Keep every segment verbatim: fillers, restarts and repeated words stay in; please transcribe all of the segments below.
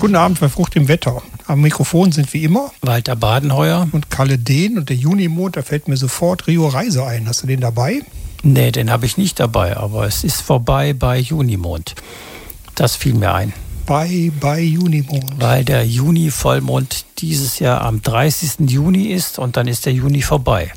Guten Abend bei Frucht im Wetter. Am Mikrofon sind wie immer Walter Badenheuer und Kalle Dehn. Und der Junimond, da fällt mir sofort Rio Reise ein. Hast du den dabei? Nee, den habe ich nicht dabei, aber es ist vorbei bei Junimond. Das fiel mir ein. Bei, bei Junimond. Weil der Juni-Vollmond dieses Jahr am dreißigsten Juni ist und dann ist der Juni vorbei.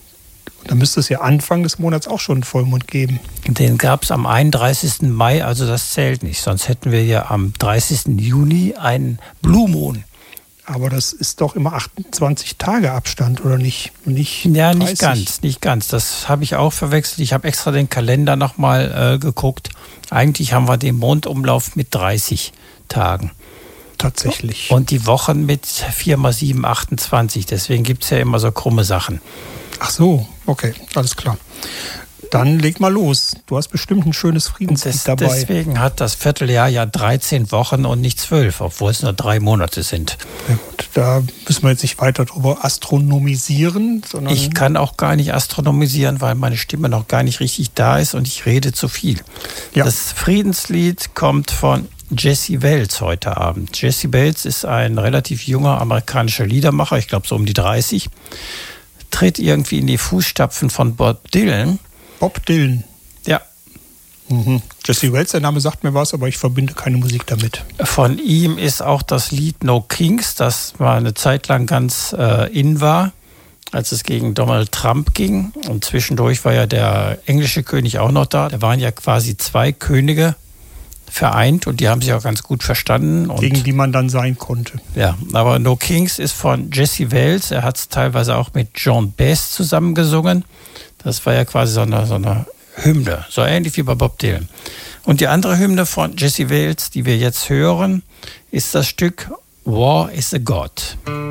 Dann müsste es ja Anfang des Monats auch schon einen Vollmond geben. Den gab es am einunddreißigsten Mai, also das zählt nicht. Sonst hätten wir ja am dreißigsten Juni einen Blue Moon. Aber das ist doch immer achtundzwanzig Tage Abstand, oder nicht? Nicht ja, dreißig. nicht ganz, nicht ganz. Das habe ich auch verwechselt. Ich habe extra den Kalender nochmal äh, geguckt. Eigentlich haben wir den Mondumlauf mit dreißig Tagen. Tatsächlich. Und die Wochen mit vier mal sieben, achtundzwanzig. Deswegen gibt es ja immer so krumme Sachen. Ach so, okay, alles klar. Dann leg mal los. Du hast bestimmt ein schönes Friedenslied das, dabei. Deswegen hat das Vierteljahr ja dreizehn Wochen und nicht zwölf, obwohl es nur drei Monate sind. Ja gut, da müssen wir jetzt nicht weiter drüber astronomisieren. Sondern ich kann auch gar nicht astronomisieren, weil meine Stimme noch gar nicht richtig da ist und ich rede zu viel. Ja. Das Friedenslied kommt von Jesse Wells heute Abend. Jesse Wells ist ein relativ junger amerikanischer Liedermacher, ich glaube so um die dreißig. Tritt irgendwie in die Fußstapfen von Bob Dylan. Bob Dylan? Ja. Mhm. Jesse Wells, der Name sagt mir was, aber ich verbinde keine Musik damit. Von ihm ist auch das Lied No Kings, das mal eine Zeit lang ganz äh, in war, als es gegen Donald Trump ging. Und zwischendurch war ja der englische König auch noch da. Da waren ja quasi zwei Könige vereint und die haben sich auch ganz gut verstanden. Und gegen die man dann sein konnte. Ja, aber No Kings ist von Jesse Wells. Er hat es teilweise auch mit John Bass zusammengesungen. Das war ja quasi so eine, so eine Hymne, so ähnlich wie bei Bob Dylan. Und die andere Hymne von Jesse Wells, die wir jetzt hören, ist das Stück War is a God.